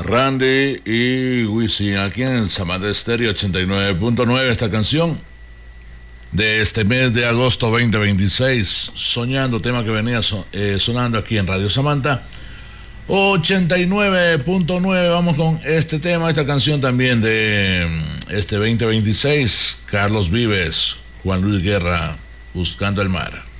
Randy y Wisin aquí en Samantha Stereo 89.9. Esta canción de este mes de agosto 2026, Soñando, tema que venía sonando aquí en Radio Samantha 89.9. Vamos con este tema, esta canción también de este 2026, Carlos Vives, Juan Luis Guerra, Buscando el Mar.